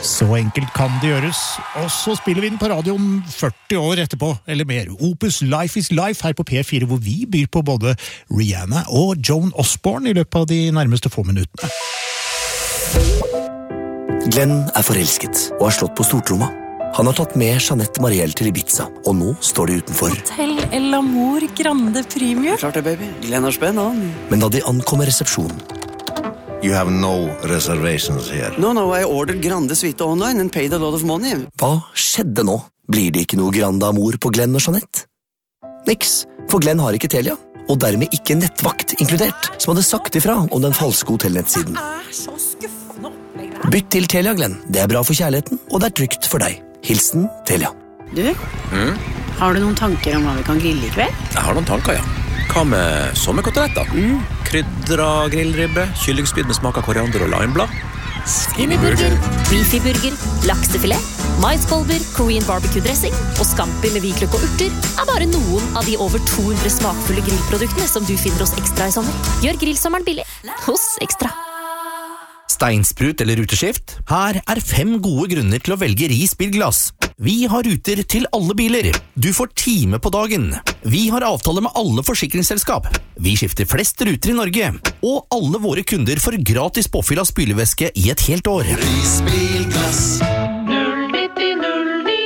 Så enkelt kan det gjøres, og så spiller vi den på radioen 40 år etterpå, eller mer. Opus Life is Life her på P4, hvor vi byr på både Rihanna og Joan Osborne i løpet av de nærmeste få minuttene. Glenn forelsket og har slått på stortromma. Han har tatt med Jeanette Mariel til Ibiza, og nå står de utenfor. Hotel El Amor Grande Premium. Klart det, baby. Glenn har spenn, han. Men da de ankommer resepsjonen, You have no reservations here. No, I ordered Grande Suite online and paid a lot of money. hva skjedde nå? Blir det ikke noe Grande Amor på Glenn og Jeanette? Niks, for Glenn har ikke Telia, og dermed ikke nettvakt inkludert, som hadde sagt ifra om den falske hotellnettsiden. Så skuffende opplegg det. Bytt til Telia, Glenn. Det er bra for kjærligheten, og det er trygt for deg. Hilsen Telia. Du, har du noen tanker om hva vi kan grille i kveld? Jeg har noen tanker, ja. Hva med sommerkoteletter? Krydra grillribbe, kyllingspyd med smak av koriander og limeblad. Skinnyburger, beefy-burger, laksefilet, maiskolber, Korean barbecue-dressing og scampi med hvitløk og urter er bare noen av de over 200 smakfulle grillproduktene som du finner hos Ekstra i sommer. Gjør grillsommeren billig hos Ekstra. Steinsprut eller ruteskift? Her er 5 gode grunner til å velge Ris bilglass. Vi har ruter til alle biler. Du får time på dagen. Vi har avtale med alle forsikringsselskap. Vi skifter flest ruter i Norge. Og alle våre kunder får gratis påfyll av spylevæske i et helt år. Ris bilglass. 09009.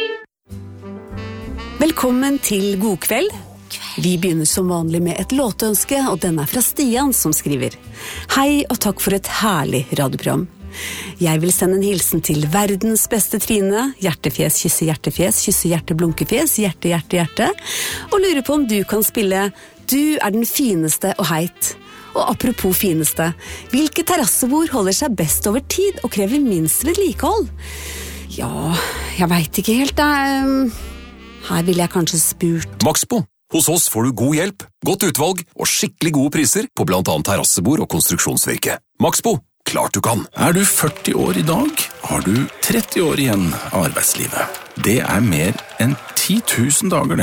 Velkommen til God kveld. Vi begynner som vanlig med et låtønske, og den er fra Stian som skriver: Hei og takk for et herlig radioprogram. Jeg vil sende en hilsen til verdens beste Trine, hjertefjes, kysse hjerte, blunkefjes, hjerte, hjerte, hjerte, og lurer på om du kan spille Du er den fineste og heit. Og apropos fineste, hvilke terrassebord holder seg best over tid og krever minst vedlikehold? Ja, jeg vet ikke helt, her vil jeg kanskje spurt. Maxbo. Hos oss får du god hjelp, godt utvalg og skikkelig gode priser på blant annet terrassebord og konstruksjonsvirke. Maxbo. Klart du kan. Er du 40 år i dag, har du 30 år igjen av arbeidslivet. Det er mer enn 10 000 dager, det.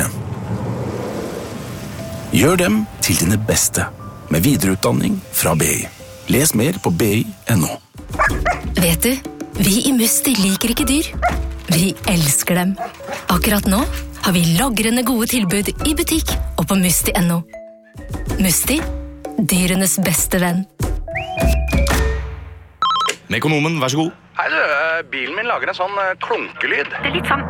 Gjør dem til dine beste, med videreutdanning fra BI. Les mer på bi.no. Vet du, vi i Musti liker ikke dyr. Vi elsker dem. Akkurat nå har vi lagrende gode tilbud i butikk og på Musti.no. Musti, dyrenes beste venn. Mekonomen, vær så god. Hei du, bilen min lager en sånn klunkelyd. Det er litt sånn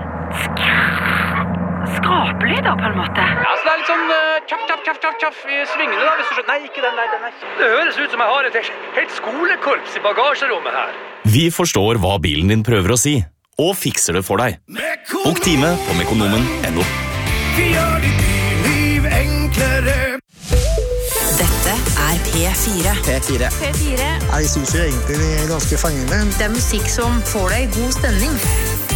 skrapelyd da, på en måte. Ja, så det er litt sånn tjaff i svingene da, hvis du skjønner. Nei, ikke den, nei. Det høres ut som jeg har et helt skolekorps i bagasjerommet her. Vi forstår hva bilen din prøver å si, og fikser det for deg. Bok time på mekonomen.no. Vi gjør ditt liv enklere. Dette er P4. P4. P4. Jeg synes jo egentlig det er ganske fengende. Det er musikk som får deg i god stemning.